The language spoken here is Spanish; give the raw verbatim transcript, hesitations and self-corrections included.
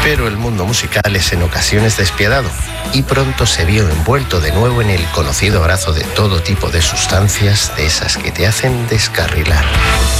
Pero el mundo musical es en ocasiones despiadado y pronto se vio envuelto de nuevo en el conocido abrazo de todo tipo de sustancias, de esas que te hacen descarrilar.